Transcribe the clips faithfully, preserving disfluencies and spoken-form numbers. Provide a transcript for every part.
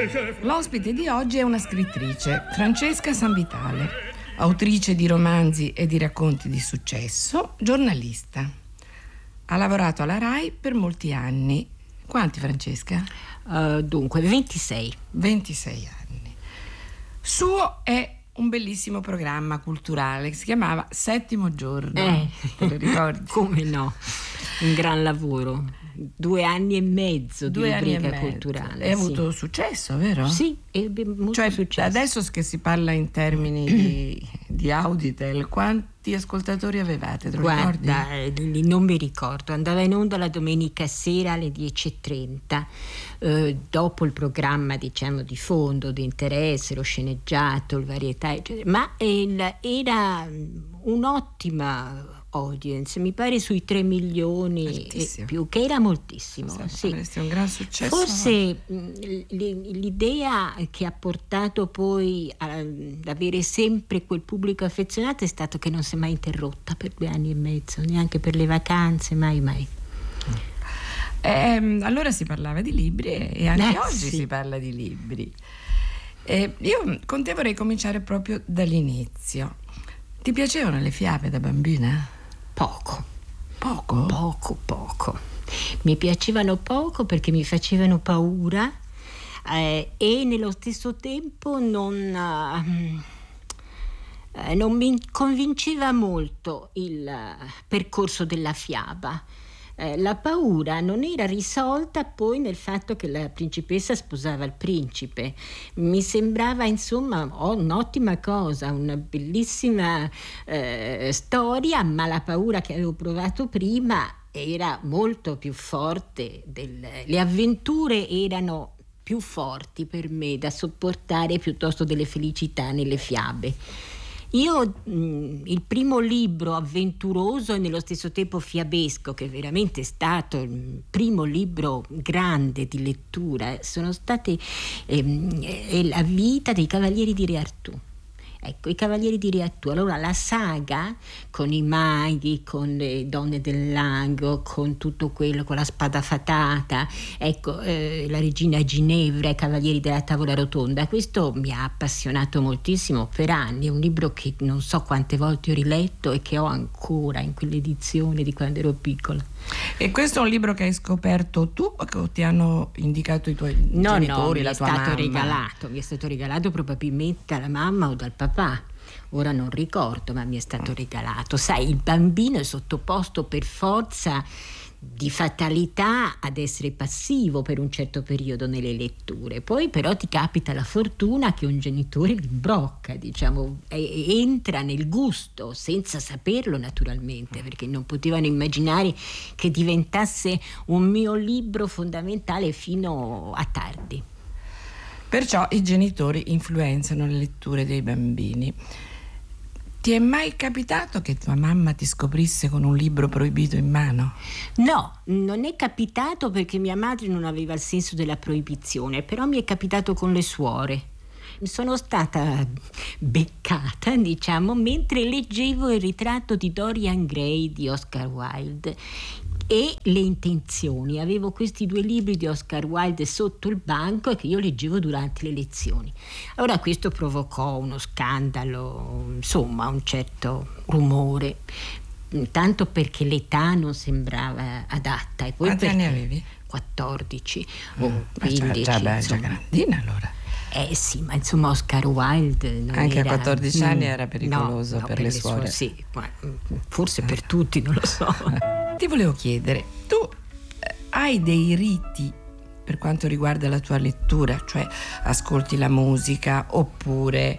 L'ospite di oggi è una scrittrice, Francesca Sanvitale, autrice di romanzi e di racconti di successo, giornalista. Ha lavorato alla RAI per molti anni. Quanti, Francesca? Uh, dunque, ventisei. ventisei anni. Suo è un bellissimo programma culturale che si chiamava Settimo Giorno. Eh, te lo ricordi? Come no? Un gran lavoro. Due anni e mezzo Due di anni e rubrica mezzo. culturale. E ha sì. avuto successo, vero? Sì, ebbe molto cioè, successo. adesso che si parla in termini di, di Auditel, quanti ascoltatori avevate? Te lo Guarda, ricordi? eh, non mi ricordo. Andava in onda la domenica sera alle dieci e trenta, eh, dopo il programma, diciamo, di fondo, di interesse, lo sceneggiato, il varietà, eccetera. Ma il, era un'ottima audience, mi pare sui tre milioni Altissimo. e più, che era moltissimo. Sì, sì. un gran successo. Forse mh, l'idea che ha portato poi a- ad avere sempre quel pubblico affezionato è stato che non si è mai interrotta per due anni e mezzo, neanche per le vacanze, mai mai. Ehm, allora si parlava di libri e e anche Eh, oggi sì. si parla di libri. Eh, io con te vorrei cominciare proprio dall'inizio. Ti piacevano le fiabe da bambina? Poco, Poco? poco, poco. Mi piacevano poco perché mi facevano paura, eh, e nello stesso tempo non, eh, eh, non mi convinceva molto il eh, percorso della fiaba. Eh, la paura non era risolta poi nel fatto che la principessa sposava il principe. Mi sembrava insomma oh, un'ottima cosa, una bellissima eh, storia, ma la paura che avevo provato prima era molto più forte. Del, le avventure erano più forti per me da sopportare piuttosto delle felicità nelle fiabe. Io mh, il primo libro avventuroso e nello stesso tempo fiabesco, che veramente è stato il primo libro grande di lettura, sono state ehm, è La vita dei Cavalieri di Re Artù. Ecco, i Cavalieri di Re Artù. Allora la saga con i maghi, con le donne del lago, con tutto quello, con la spada fatata, ecco, eh, la regina Ginevra, i Cavalieri della Tavola Rotonda, questo mi ha appassionato moltissimo per anni. È un libro che non so quante volte ho riletto e che ho ancora in quell'edizione di quando ero piccola. E questo è un libro che hai scoperto tu o che ti hanno indicato i tuoi No, genitori, no, la mi è tua stato mamma? regalato, mi è stato regalato probabilmente dalla mamma o dal papà. Ora non ricordo, ma mi è stato regalato. Sai, il bambino è sottoposto per forza di fatalità ad essere passivo per un certo periodo nelle letture. Poi però ti capita la fortuna che un genitore li imbrocca, diciamo, e entra nel gusto senza saperlo naturalmente, perché non potevano immaginare che diventasse un mio libro fondamentale fino a tardi. Perciò i genitori influenzano le letture dei bambini. Ti è mai capitato che tua mamma ti scoprisse con un libro proibito in mano? No, non è capitato perché mia madre non aveva il senso della proibizione, però mi è capitato con le suore. Sono stata beccata, diciamo, mentre leggevo il ritratto di Dorian Gray di Oscar Wilde e Le intenzioni. Avevo questi due libri di Oscar Wilde sotto il banco e che io leggevo durante le lezioni. Allora questo provocò uno scandalo, insomma, un certo rumore, tanto perché l'età non sembrava adatta. E poi Quanti perché... anni avevi? quattordici Mm, o quindici. già, beh, già insomma. grandina allora. Eh sì, ma insomma Oscar Wilde non Anche era... a quattordici anni Mm, era pericoloso no, no, per le suore. Sì, ma, mm, forse per tutti, non lo so. Ti volevo chiedere, tu eh, hai dei riti per quanto riguarda la tua lettura? Cioè ascolti la musica oppure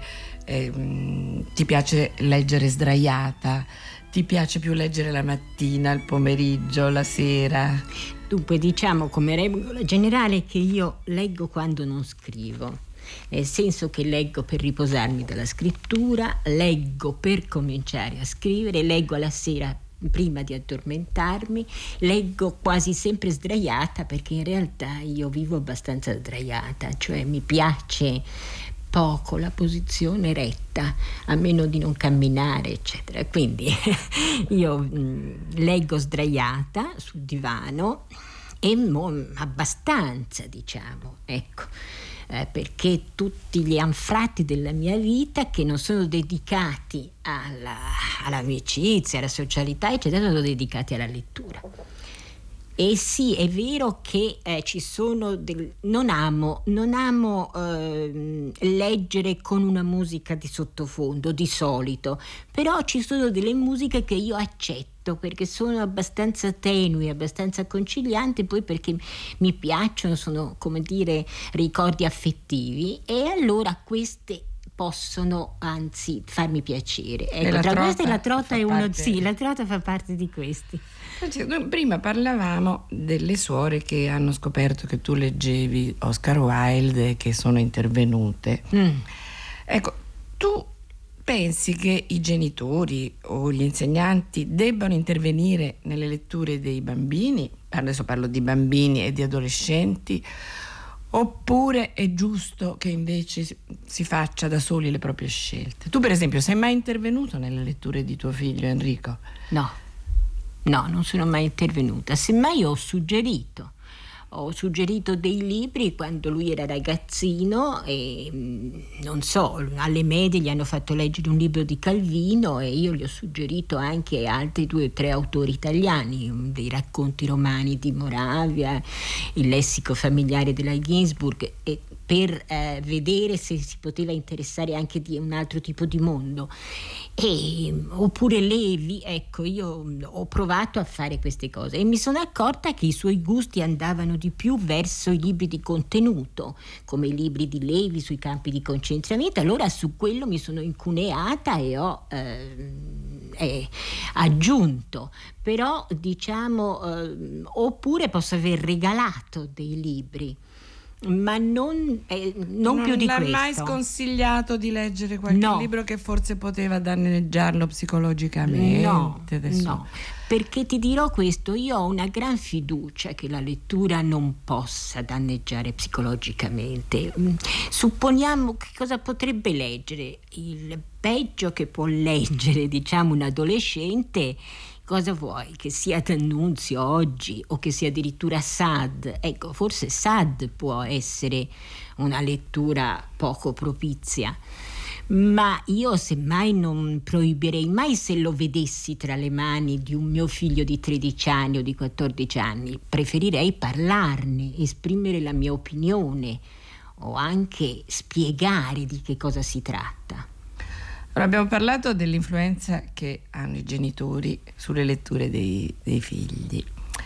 ehm, ti piace leggere sdraiata? Ti piace più leggere la mattina, il pomeriggio, la sera? Dunque, diciamo come regola generale che io leggo quando non scrivo, nel senso che leggo per riposarmi dalla scrittura, leggo per cominciare a scrivere, leggo alla sera prima di addormentarmi, leggo quasi sempre sdraiata perché in realtà io vivo abbastanza sdraiata, cioè mi piace poco la posizione retta, a meno di non camminare, eccetera. Quindi io mh, leggo sdraiata sul divano e mo, abbastanza, diciamo, ecco. eh, perché tutti gli anfratti della mia vita che non sono dedicati alla, all'amicizia, alla socialità, eccetera, sono dedicati alla lettura. E sì, è vero che eh, ci sono del... non amo, non amo eh, leggere con una musica di sottofondo di solito, però ci sono delle musiche che io accetto perché sono abbastanza tenui, abbastanza concilianti, poi perché mi piacciono, sono, come dire, ricordi affettivi, e allora queste possono anzi farmi piacere. Ecco, tra queste la trota è uno, parte... sì, la trota fa parte di questi. Prima parlavamo delle suore che hanno scoperto che tu leggevi Oscar Wilde e che sono intervenute. Mm. Ecco, tu pensi che i genitori o gli insegnanti debbano intervenire nelle letture dei bambini? Adesso parlo di bambini e di adolescenti. Oppure è giusto che invece si faccia da soli le proprie scelte? Tu per esempio sei mai intervenuto nelle letture di tuo figlio Enrico? No, no, non sono mai intervenuta. Semmai ho suggerito. Ho suggerito dei libri quando lui era ragazzino e non so, alle medie gli hanno fatto leggere un libro di Calvino e io gli ho suggerito anche altri due o tre autori italiani, dei racconti romani di Moravia, il lessico familiare della Ginsburg, e per eh, vedere se si poteva interessare anche di un altro tipo di mondo. E, oppure Levi, ecco, io ho provato a fare queste cose e mi sono accorta che i suoi gusti andavano di più verso i libri di contenuto, come i libri di Levi sui campi di concentramento. Allora su quello mi sono incuneata e ho eh, eh, aggiunto, però diciamo eh, oppure posso aver regalato dei libri, ma non, eh, non, non più di questo. Non l'ha mai sconsigliato di leggere qualche no. libro che forse poteva danneggiarlo psicologicamente? No, Adesso. no, perché ti dirò questo, io ho una gran fiducia che la lettura non possa danneggiare psicologicamente. Supponiamo che cosa potrebbe leggere? Il peggio che può leggere, diciamo, un adolescente. Cosa vuoi? Che sia D'Annunzio oggi o che sia addirittura Sade? Ecco, forse Sade può essere una lettura poco propizia, ma io semmai non proibirei mai, se lo vedessi tra le mani di un mio figlio di tredici anni o di quattordici anni, preferirei parlarne, esprimere la mia opinione o anche spiegare di che cosa si tratta. Allora, abbiamo parlato dell'influenza che hanno i genitori sulle letture dei, dei figli.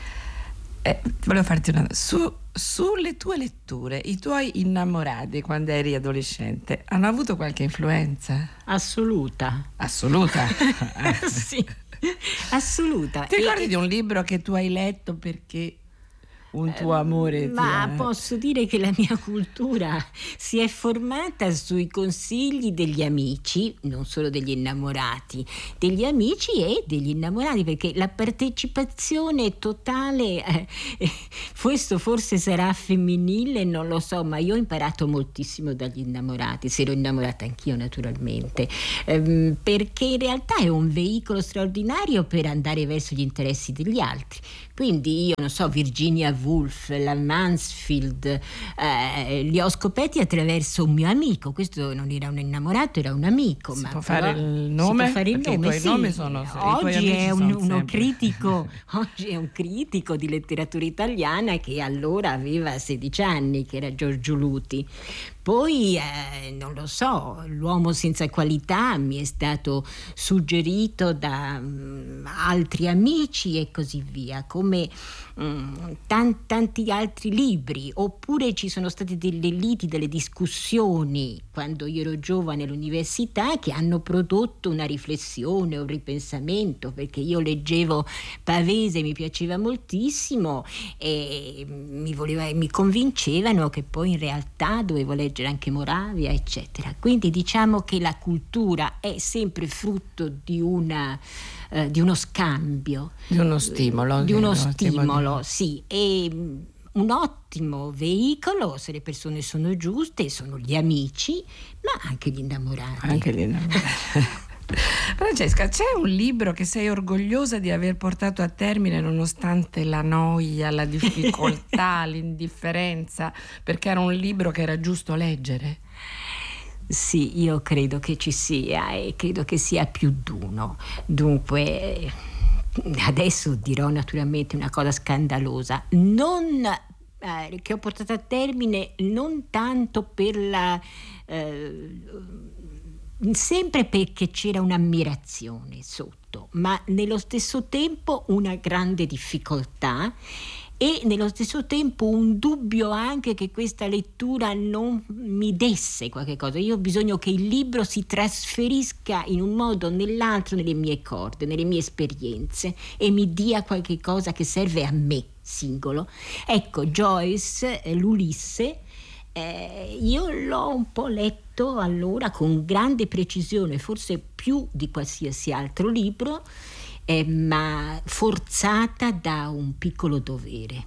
Eh, volevo farti una su, sulle tue letture, i tuoi innamorati quando eri adolescente hanno avuto qualche influenza? Assoluta. Assoluta? Sì, assoluta. Ti ricordi e, di un libro che tu hai letto perché un tuo amore? Ma ti ha... posso dire che la mia cultura si è formata sui consigli degli amici, non solo degli innamorati, degli amici e degli innamorati, perché la partecipazione totale, eh, eh, questo forse sarà femminile, non lo so, ma io ho imparato moltissimo dagli innamorati, se ero innamorata anch'io naturalmente, ehm, perché in realtà è un veicolo straordinario per andare verso gli interessi degli altri. Quindi io non so, Virginia Woolf, la Mansfield, eh, li ho scoperti attraverso un mio amico. Questo non era un innamorato, era un amico. Si ma può fare il nome? Si può fare il Perché nome, i tuoi sì. nomi sono, oggi è un, uno sempre. critico, oggi è un critico di letteratura italiana che allora aveva sedici anni, che era Giorgio Luti. Poi, eh, non lo so, L'uomo senza qualità mi è stato suggerito da um, altri amici e così via, come um, tan- tanti altri libri. Oppure ci sono state delle liti, delle discussioni quando io ero giovane all'università che hanno prodotto una riflessione, un ripensamento, perché io leggevo Pavese, mi piaceva moltissimo e mi, voleva, mi convincevano che poi in realtà dovevo leggere anche Moravia, eccetera. Quindi diciamo che la cultura è sempre frutto di una eh, di uno scambio, di uno stimolo, di uno stimolo, stimolo, sì, e un ottimo veicolo se le persone sono giuste sono gli amici, ma anche gli innamorati. Anche gli innamorati. Francesca, c'è un libro che sei orgogliosa di aver portato a termine nonostante la noia, la difficoltà, l'indifferenza, perché era un libro che era giusto leggere? Sì, io credo che ci sia e credo che sia più d'uno. Dunque, adesso dirò naturalmente una cosa scandalosa. Non... Eh, che ho portato a termine non tanto per la... Eh, sempre perché c'era un'ammirazione sotto, ma nello stesso tempo una grande difficoltà e nello stesso tempo un dubbio anche che questa lettura non mi desse qualche cosa. Io ho bisogno che il libro si trasferisca in un modo o nell'altro nelle mie corde, nelle mie esperienze e mi dia qualche cosa che serve a me singolo. Ecco, Joyce, l'Ulisse, eh, io l'ho un po' letto allora con grande precisione, forse più di qualsiasi altro libro, eh, ma forzata da un piccolo dovere.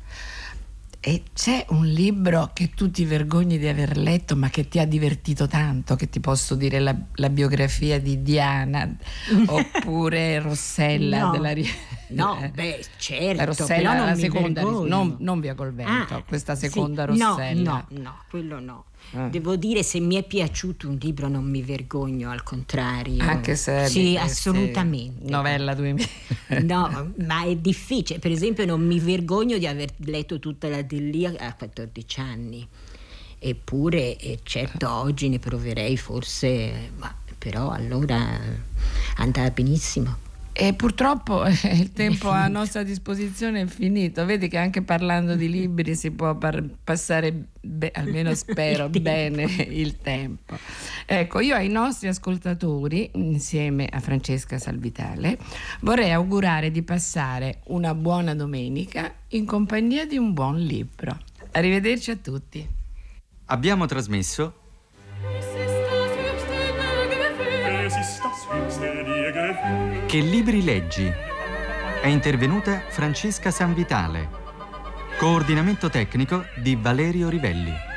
E c'è un libro che tu ti vergogni di aver letto ma che ti ha divertito tanto, che ti posso dire la, la biografia di Diana oppure Rossella no. della No, beh, certo. La Rossella, però non la mi seconda, vergogno. non, non Via col vento, Ah, questa seconda sì. Rossella. No, no, no, quello no. Ah. Devo dire, se mi è piaciuto un libro non mi vergogno, al contrario. Anche se sì, assolutamente. Novella duemila. No, ma è difficile. Per esempio, non mi vergogno di aver letto tutta la Delia a quattordici anni. Eppure, eh, certo, oggi ne proverei forse, ma però allora andava benissimo. E purtroppo il tempo a nostra disposizione è finito. Vedi che anche parlando di libri si può par- passare, be- almeno spero, il bene il tempo. Ecco, io ai nostri ascoltatori, insieme a Francesca Salvitale, vorrei augurare di passare una buona domenica in compagnia di un buon libro. Arrivederci a tutti. Abbiamo trasmesso Che libri leggi? È intervenuta Francesca Sanvitale. Coordinamento tecnico di Valerio Rivelli.